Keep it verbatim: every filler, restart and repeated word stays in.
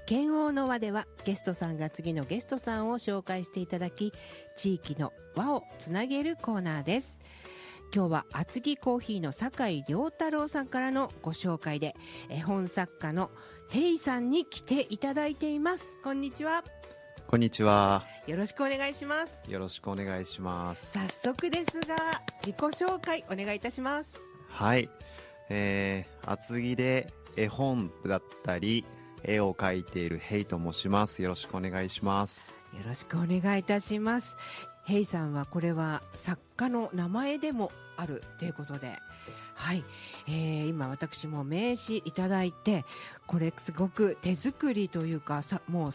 剣王の輪ではゲストさんが次のゲストさんを紹介していただき、地域の輪をつなげるコーナーです。今日は厚木コーヒーの酒井亮太郎さんからのご紹介で、絵本作家のヘイさんに来ていただいています。こんにちは。 こんにちは。 よろしくお願いします。 よろしくお願いします。 早速ですが自己紹介お願いいたします。 はい、えー、厚木で絵本だったり絵を描いているヘイと申します。よろしくお願いします。 よろしくお願いいたします。ヘイさんはこれは作家の名前でもあるということで、はい、えー、今私も名刺いただいて、これすごく手作りというかさ、もう